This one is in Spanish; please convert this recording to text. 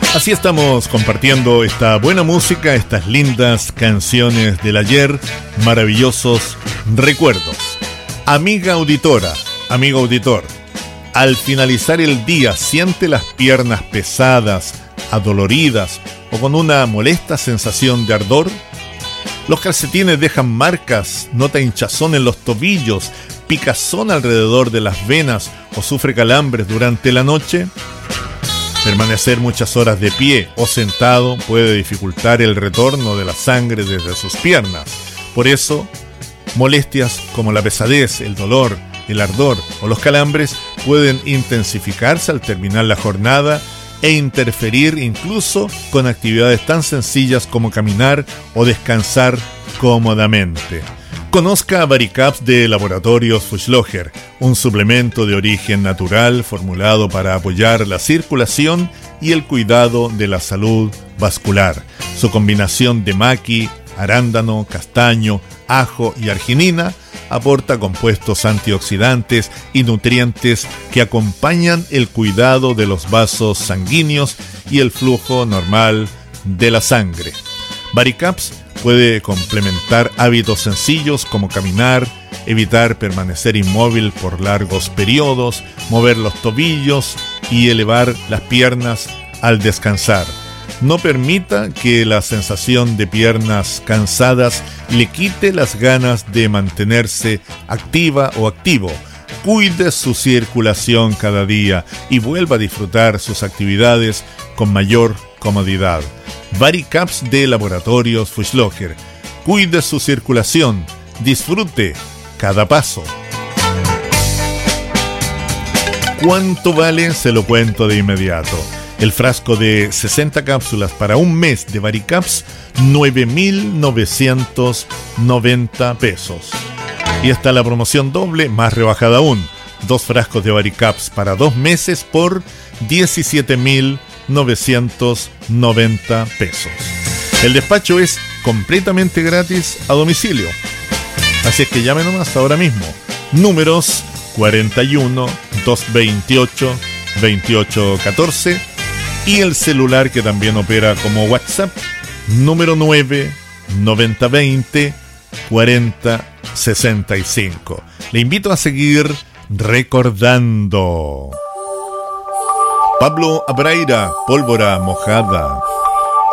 Así estamos compartiendo esta buena música, estas lindas canciones del ayer, maravillosos recuerdos. Amiga auditora, amigo auditor, al finalizar el día siente las piernas pesadas, adoloridas o con una molesta sensación de ardor. Los calcetines dejan marcas, nota hinchazón en los tobillos, picazón alrededor de las venas o sufre calambres durante la noche. Permanecer muchas horas de pie o sentado puede dificultar el retorno de la sangre desde sus piernas. Por eso, molestias como la pesadez, el dolor, el ardor o los calambres pueden intensificarse al terminar la jornada e interferir incluso con actividades tan sencillas como caminar o descansar cómodamente. Conozca Varicaps de Laboratorios Fuchslocher, un suplemento de origen natural formulado para apoyar la circulación y el cuidado de la salud vascular. Su combinación de maqui, arándano, castaño, ajo y arginina aporta compuestos antioxidantes y nutrientes que acompañan el cuidado de los vasos sanguíneos y el flujo normal de la sangre. Varicaps puede complementar hábitos sencillos como caminar, evitar permanecer inmóvil por largos periodos, mover los tobillos y elevar las piernas al descansar. No permita que la sensación de piernas cansadas le quite las ganas de mantenerse activa o activo. Cuide su circulación cada día y vuelva a disfrutar sus actividades con mayor comodidad. Varicaps de Laboratorios Fuchslocher. Cuide su circulación. Disfrute cada paso. ¿Cuánto vale? Se lo cuento de inmediato. El frasco de 60 cápsulas para un mes de Varicaps, 9.990 pesos. Y está la promoción doble, más rebajada aún. 2 frascos de Varicaps para 2 meses por 17.990 pesos. El despacho es completamente gratis a domicilio. Así es que llame nomás ahora mismo. Números 41 228 2814 y el celular que también opera como WhatsApp, número 9 9020 4065. Le invito a seguir recordando. Pablo Abraira, Pólvora Mojada.